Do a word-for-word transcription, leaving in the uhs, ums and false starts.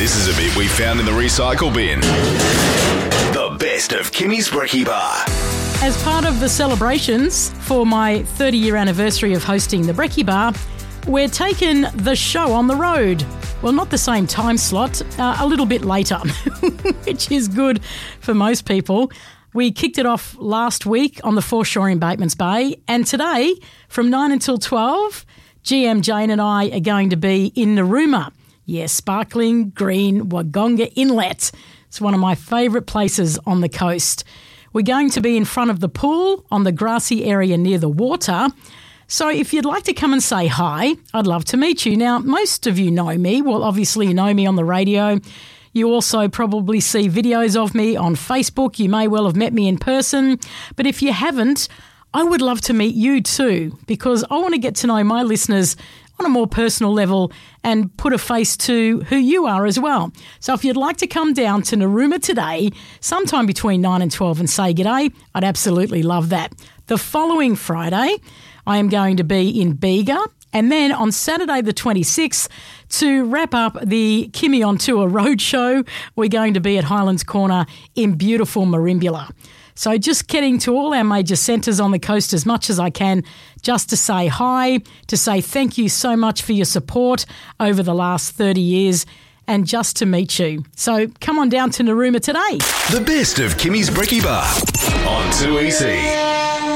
This is a bit we found in the recycle bin. The best of Kimmy's Brekkie Bar. As part of the celebrations for my thirty-year anniversary of hosting the Brekkie Bar, we're taking the show on the road. Well, not the same time slot, uh, a little bit later, which is good for most people. We kicked it off last week on the foreshore in Batemans Bay, and today, from nine until twelve, G M Jane and I are going to be in Narooma. Yes, sparkling green Waggonga Inlet. It's one of my favourite places on the coast. We're going to be in front of the pool on the grassy area near the water. So if you'd like to come and say hi, I'd love to meet you. Now, most of you know me. Well, obviously you know me on the radio. You also probably see videos of me on Facebook. You may well have met me in person. But if you haven't, I would love to meet you too, because I want to get to know my listeners on a more personal level and put a face to who you are as well. So if you'd like to come down to Narooma today, sometime between nine and twelve, and say g'day, I'd absolutely love that. The following Friday, I am going to be in Bega, and then on Saturday the twenty-sixth, to wrap up the Kimmy on Tour Roadshow, we're going to be at Highlands Corner in beautiful Merimbula. So just getting to all our major centres on the coast as much as I can, just to say hi, to say thank you so much for your support over the last thirty years, and just to meet you. So come on down to Narooma today. The best of Kimmy's Brekkie Bar on two E C.